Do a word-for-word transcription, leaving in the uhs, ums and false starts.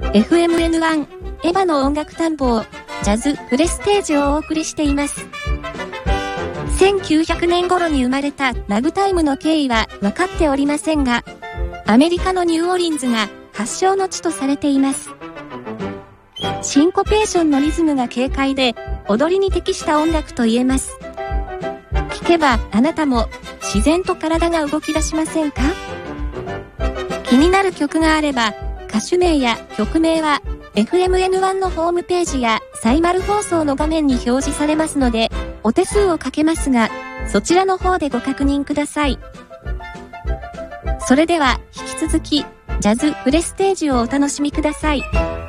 エフエムエヌワン エヴァの音楽探訪ジャズフレステージをお送りしています。せんきゅうひゃくねん頃に生まれたラグタイムの経緯は分かっておりませんが、アメリカのニューオーリンズが発祥の地とされています。シンコペーションのリズムが軽快で踊りに適した音楽と言えます。聴けばあなたも自然と体が動き出しませんか？気になる曲があれば歌手名や曲名は エフエムエヌワン のホームページやサイマル放送の画面に表示されますので、お手数をかけますが、そちらの方でご確認ください。それでは引き続きジャズフレステージをお楽しみください。